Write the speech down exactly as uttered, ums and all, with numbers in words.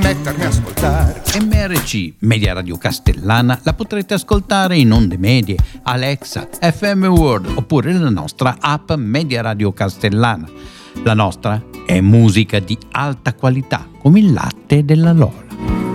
connettermi e ascoltare. M R C, Media Radio Castellana, la potrete ascoltare in onde medie, Alexa, F M World oppure la nostra app Media Radio Castellana. La nostra è musica di alta qualità, come il latte della Lola.